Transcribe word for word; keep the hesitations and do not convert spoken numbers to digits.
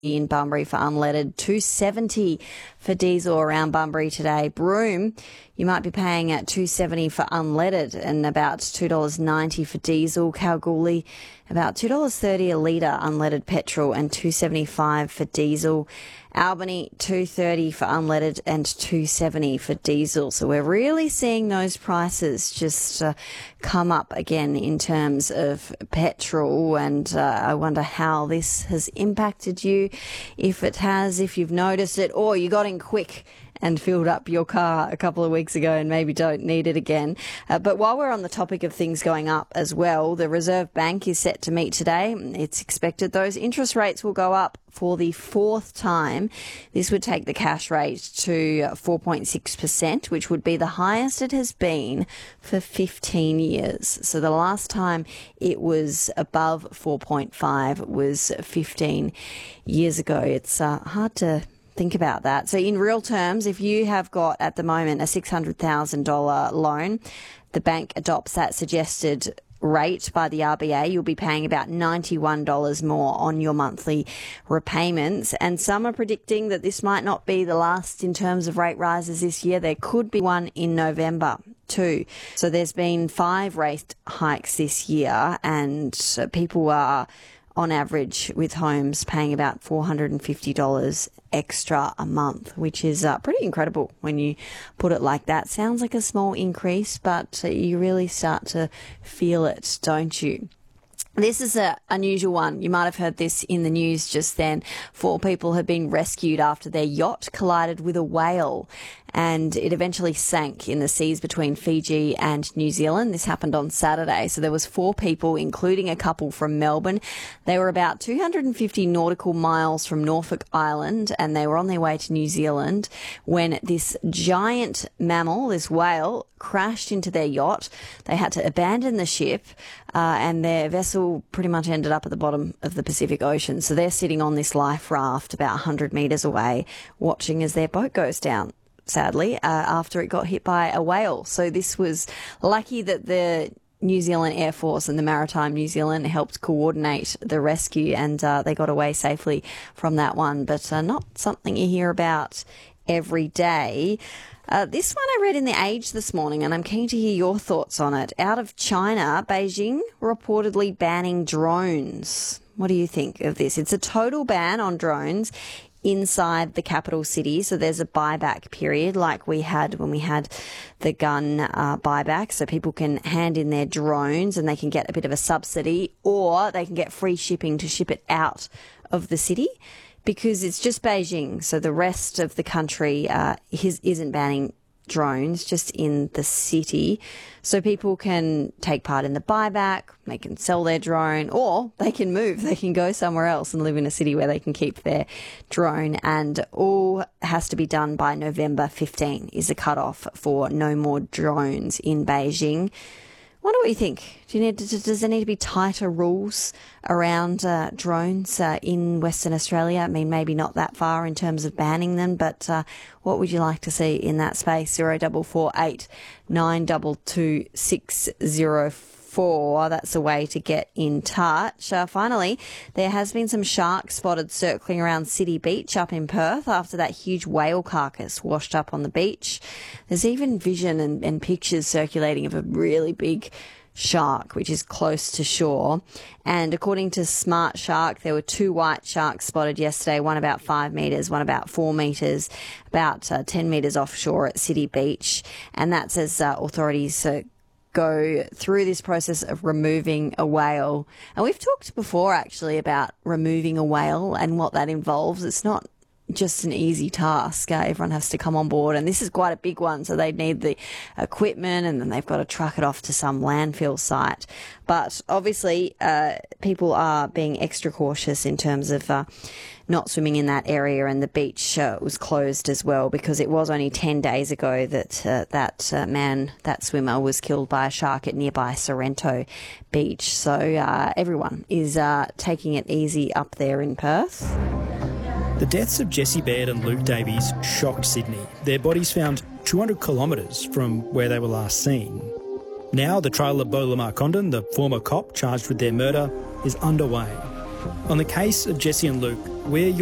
in Bunbury for unleaded, two seventy for diesel around Bunbury today. Broome, you might be paying at two seventy for unleaded and about two dollars ninety for diesel. Kalgoorlie, about two dollars thirty a litre unleaded petrol and two seventy-five for diesel. Albany, two thirty for unleaded and two seventy for diesel. So we're really seeing those prices just uh, come up again in terms of petrol, and uh, I wonder how this has impacted you, if it has, if you've noticed it, or you got in quick and filled up your car a couple of weeks ago and maybe don't need it again. Uh, but while we're on the topic of things going up as well, the Reserve Bank is set to meet today. It's expected those interest rates will go up for the fourth time. This would take the cash rate to four point six percent, which would be the highest it has been for fifteen years. So the last time it was above four point five was fifteen years ago. It's uh, hard to think about that. So in real terms, if you have got at the moment a six hundred thousand dollars loan, the bank adopts that suggested rate by the R B A, you'll be paying about ninety-one dollars more on your monthly repayments. And some are predicting that this might not be the last in terms of rate rises this year. There could be one in November too. So there's been five rate hikes this year, and people are on average with homes paying about four hundred fifty dollars extra a month, which is uh, pretty incredible when you put it like that. Sounds like a small increase, but you really start to feel it, don't you? This is an unusual one. You might have heard this in the news just then. Four people have been rescued after their yacht collided with a whale, and it eventually sank in the seas between Fiji and New Zealand. This happened on Saturday. So there was four people, including a couple from Melbourne. They were about two hundred fifty nautical miles from Norfolk Island, and they were on their way to New Zealand when this giant mammal, this whale, crashed into their yacht. They had to abandon the ship, uh, and their vessel pretty much ended up at the bottom of the Pacific Ocean. So they're sitting on this life raft about one hundred metres away, watching as their boat goes down, sadly, uh, after it got hit by a whale. So this was lucky that the New Zealand Air Force and the Maritime New Zealand helped coordinate the rescue, and uh, they got away safely from that one. But uh, not something you hear about every day. Uh, this one I read in The Age this morning, and I'm keen to hear your thoughts on it. Out of China, Beijing reportedly banning drones. What do you think of this? It's a total ban on drones inside the capital city. So there's a buyback period like we had when we had the gun uh, buyback. So people can hand in their drones and they can get a bit of a subsidy, or they can get free shipping to ship it out of the city, because it's just Beijing. So the rest of the country uh, is, isn't banning drones, just in the city. So people can take part in the buyback, they can sell their drone, or they can move. They can go somewhere else and live in a city where they can keep their drone. And all has to be done by November fifteenth is the cutoff for no more drones in Beijing. Wonder what you think. Do you need to, does there need to be tighter rules around uh, drones uh, in Western Australia? I mean, maybe not that far in terms of banning them, but uh, what would you like to see in that space? zero double four eight nine two two six zero four. That's a way to get in touch. Uh, finally, there has been some sharks spotted circling around City Beach up in Perth after that huge whale carcass washed up on the beach. There's even vision and, and pictures circulating of a really big shark, which is close to shore. And according to Smart Shark, there were two white sharks spotted yesterday, one about five metres, one about four metres, about uh, ten metres offshore at City Beach. And that's as uh, authorities uh, go through this process of removing a whale. And we've talked before actually about removing a whale and what that involves. It's not just an easy task. Uh, everyone has to come on board, and this is quite a big one, so they need the equipment and then they've got to truck it off to some landfill site. But obviously uh, people are being extra cautious in terms of uh, not swimming in that area, and the beach uh, was closed as well, because it was only ten days ago that uh, that uh, man, that swimmer, was killed by a shark at nearby Sorrento Beach. So uh, everyone is uh, taking it easy up there in Perth. The deaths of Jessie Baird and Luke Davies shocked Sydney. Their bodies found two hundred kilometres from where they were last seen. Now the trial of Beau Lamar Condon, the former cop charged with their murder, is underway. On the case of Jessie and Luke, we're your